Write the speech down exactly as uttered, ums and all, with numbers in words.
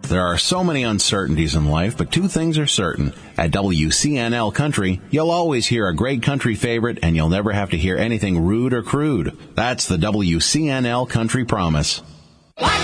There are so many uncertainties in life, but two things are certain. At W C N L Country, you'll always hear a great country favorite, and you'll never have to hear anything rude or crude. That's the W C N L Country Promise.